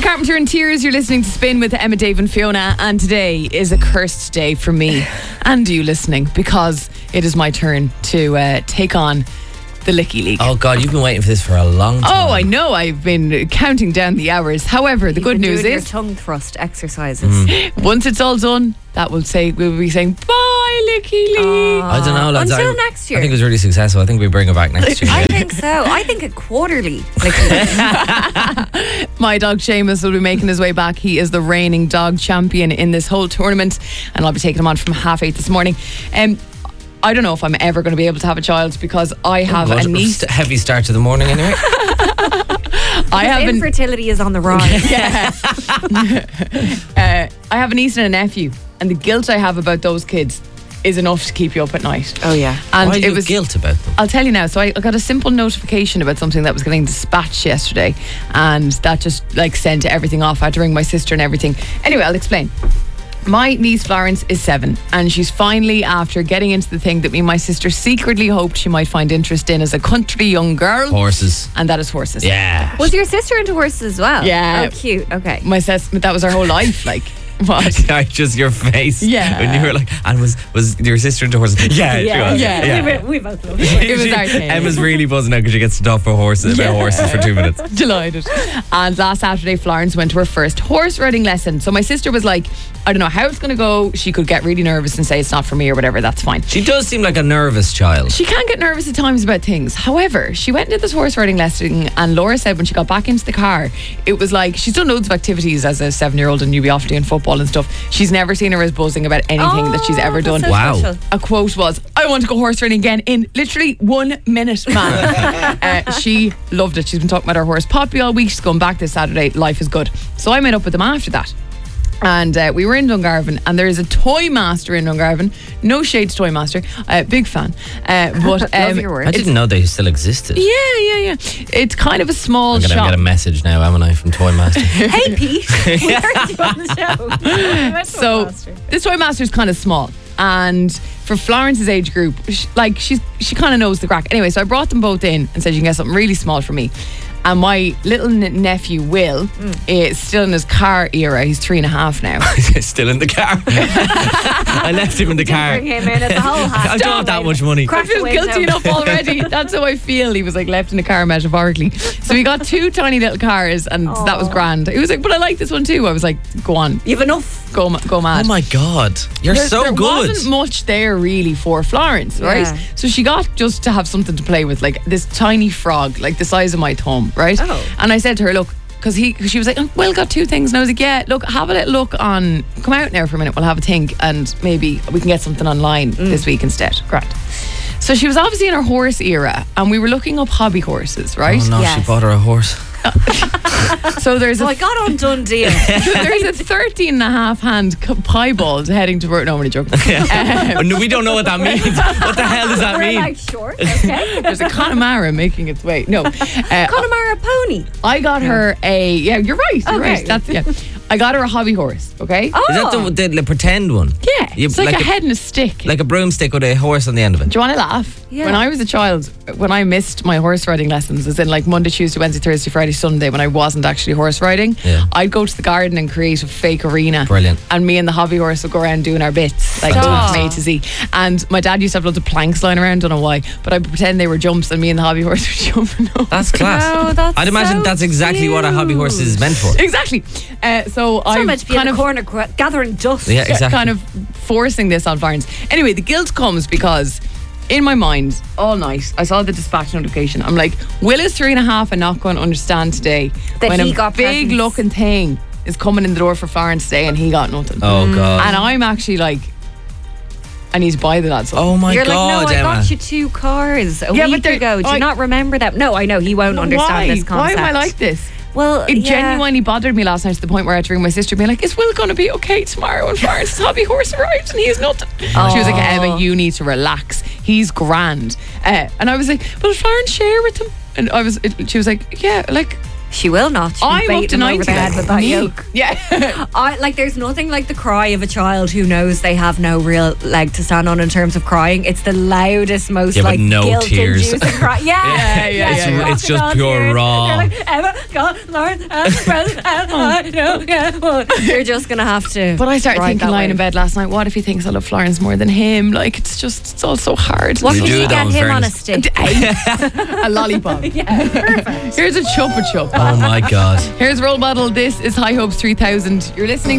Carpenter and Tears, you're listening to Spin with Emma, Dave and Fiona, and today is a cursed day for me and you listening, because it is my turn to take on the Licky League. Oh God, you've been waiting for this for a long time. Oh, I know, I've been counting down the hours. However, the good news is your tongue thrust exercises. once it's all done, we'll be saying bye Licky League. I don't know, lads. Until next year. I think it was really successful. I think we bring it back next year. I think so. I think a quarterly. My dog Seamus will be making his way back. He is the reigning dog champion in this whole tournament, and I'll be taking him on from 8:30 this morning. I don't know if I'm ever going to be able to have a child, because I have a niece. Heavy start to the morning anyway. Infertility is on the rise. Yeah. I have a niece and a nephew, and the guilt I have about those kids is enough to keep you up at night. Oh yeah. And Why do you have guilt about them? I'll tell you now. So I got a simple notification about something that was getting dispatched yesterday, and that just sent everything off. I had to ring my sister and everything. Anyway, I'll explain. My niece Florence is 7, and she's finally, after getting into the thing that me and my sister secretly hoped she might find interest in as a country young girl. Horses. And that is horses. Yeah. Was your sister into horses as well? Yeah. Oh, cute. Okay. My assessment, that was her whole life. What? Just your face. Yeah. When you were like, and was your sister into horses? Yeah, she was. Yeah. We both love it. It was our thing. Emma's really buzzing out because she gets to talk about horses for 2 minutes. Delighted. And last Saturday, Florence went to her first horse riding lesson. So my sister was like, I don't know how it's going to go. She could get really nervous and say it's not for me or whatever. That's fine. She does seem like a nervous child. She can get nervous at times about things. However, she went into this horse riding lesson, and Laura said when she got back into the car, it was like she's done loads of activities as a 7-year-old, and you'd be off doing football and stuff. She's never seen her as buzzing about anything that she's ever done. So Wow. special. A quote was, I want to go horse riding again in literally 1 minute, man. She loved it. She's been talking about her horse Poppy all week. She's going back this Saturday. Life is good. So I met up with them after that. And we were in Dungarvan, and there is a Toy Master in Dungarvan. No shade to Toy Master. Big fan. But Love your word. I didn't know they still existed. Yeah. It's kind of a small I'm going to shop. get a message now, am I, from Toy Master? Hey Pete, we heard you on the show. So this Toy Master is kind of small, and for Florence's age group, she kind of knows the crack. Anyway, so I brought them both in and said you can get something really small for me. And my little nephew Will is still in his car era. He's 3.5 now. He's still in the car. I left him in the car. Bring him in as a whole hat. I don't have that much money. I feel guilty enough already. That's how I feel. He was left in the car metaphorically. So we got 2 tiny little cars, and that was grand. He was like, but I like this one too. I was like, go on. You've enough. Go mad. Oh my God. You're so good. There wasn't much there really for Florence, right? Yeah. So she got just to have something to play with, like this tiny frog, the size of my thumb, right? Oh. And I said to her, look, because she was like, oh, Will got 2 things. And I was like, yeah, look, have a little look on, come out now for a minute, we'll have a think, and maybe we can get something online this week instead. Great. So she was obviously in her horse era, and we were looking up hobby horses, right? Oh no, Yes. she bought her a horse. So there's I got on done deal. there's a 13.5 hand piebald heading to work. No, I'm only joking. No, we don't know what that means. What the hell does that We're mean? like, sure, okay. There's a Connemara making its way. No. Connemara pony. I got her a, you're right. You're Okay. right. That's, I got her a hobby horse, okay? Oh. Is that the pretend one? Yeah. You- It's like like a a- head and a stick. Like a broomstick with a horse on the end of it. Do you want to laugh? Yeah. When I was a child, when I missed my horse riding lessons, as in Monday, Tuesday, Wednesday, Thursday, Friday, Sunday, when I wasn't actually horse riding, I'd go to the garden and create a fake arena. Brilliant. And me and the hobby horse would go around doing our bits, from A to Z. And my dad used to have loads of planks lying around, don't know why, but I'd pretend they were jumps, and me and the hobby horse were jumping up. That's class. Oh, that's I'd imagine so that's exactly what a hobby horse is meant for. Exactly. So I So much to be in kind the of corner gathering dust. Yeah, exactly. kind of forcing this on Florence. Anyway, the guilt comes because in my mind all night I saw the dispatch notification. I'm like, Will is 3.5 and not going to understand today That when he a got big presents. looking thing is coming in the door for Florence today and he got nothing. Oh God. And I'm actually like, I need to buy the lad something. Oh my You're God, like, no, Emma. I got you 2 cars a Yeah, but week they're- ago. Do I- you not remember that? No, I know he won't understand this Why concept. am I like this? Well, It yeah. genuinely bothered me last night to the point where I had to ring my sister being like, is Will going to be okay tomorrow when Florence's hobby horse arrives and he is nothing? She was like, Emma, you need to relax. He's grand. And I was like, will Florence share with him? And she was like, yeah, She will not. She'll I'm up bait to them 90. over the head with that Me. yoke. Yeah. There's nothing like the cry of a child who knows they have no real leg to stand on in terms of crying. It's the loudest, most Yeah, but like no guilt-inducing tears. cry. Yeah. It's just pure raw. You're like, Emma, God, Lord, I know, yeah. You're just gonna have to. But I started ride thinking that lying wave. in bed last night, what if he thinks I love Florence more than him? Like, it's all so hard. What You if do you though, get in him on a fairness. stick? A lollipop. Yeah, perfect. Here's a chupa chup. Oh my God. Here's Role Model. This is High Hopes 3000. You're listening